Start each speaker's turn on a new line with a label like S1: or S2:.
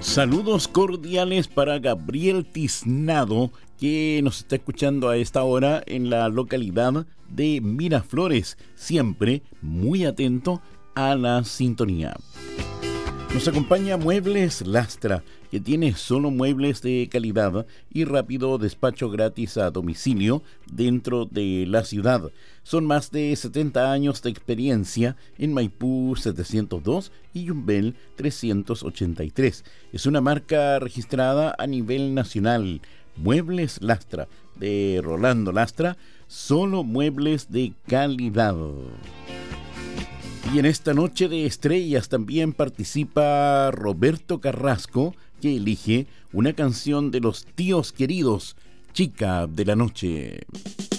S1: Saludos cordiales para Gabriel Tiznado, que nos está escuchando a esta hora en la localidad de Miraflores, siempre muy atento a la sintonía. Nos acompaña Muebles Lastra, que tiene solo muebles de calidad y rápido despacho gratis a domicilio dentro de la ciudad. Son más de 70 años de experiencia en Maipú 702 y Yumbel 383. Es una marca registrada a nivel nacional. Muebles Lastra, de Rolando Lastra, solo muebles de calidad. Y en esta noche de estrellas también participa Roberto Carrasco, que elige una canción de los Tíos Queridos, Chica de la Noche.